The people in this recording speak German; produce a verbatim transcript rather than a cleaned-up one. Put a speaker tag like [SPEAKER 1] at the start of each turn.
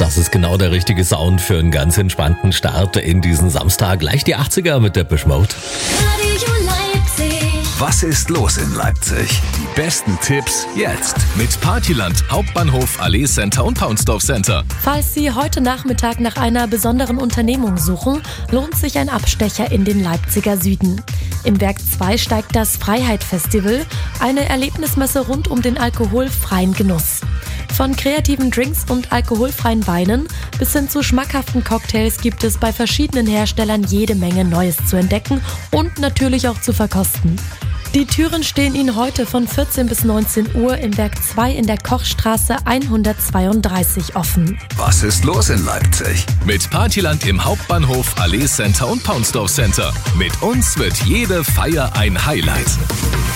[SPEAKER 1] Das ist genau der richtige Sound für einen ganz entspannten Start in diesen Samstag. Gleich die achtziger mit Depeche Mode.
[SPEAKER 2] Radio Leipzig.
[SPEAKER 3] Was ist los in Leipzig? Die besten Tipps jetzt.
[SPEAKER 4] Mit Partyland, Hauptbahnhof, Allee Center und Paunsdorf Center.
[SPEAKER 5] Falls Sie heute Nachmittag nach einer besonderen Unternehmung suchen, lohnt sich ein Abstecher in den Leipziger Süden. Im Werk zwei steigt das Freiheit-Festival, eine Erlebnismesse rund um den alkoholfreien Genuss. Von kreativen Drinks und alkoholfreien Weinen bis hin zu schmackhaften Cocktails gibt es bei verschiedenen Herstellern jede Menge Neues zu entdecken und natürlich auch zu verkosten. Die Türen stehen Ihnen heute von vierzehn bis neunzehn Uhr im Werk zwei in der Kochstraße hundertzweiunddreißig offen.
[SPEAKER 3] Was ist los in Leipzig?
[SPEAKER 4] Mit Partyland im Hauptbahnhof, Allee Center und Paunsdorf Center. Mit uns wird jede Feier ein Highlight.